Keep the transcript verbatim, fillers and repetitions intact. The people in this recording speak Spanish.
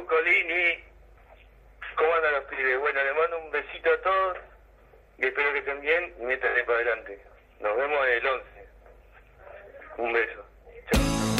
Colini. ¿Cómo andan los pibes? Bueno, les mando un besito a todos y espero que estén bien y métanle para adelante. Nos vemos en el once. Un beso. Chao.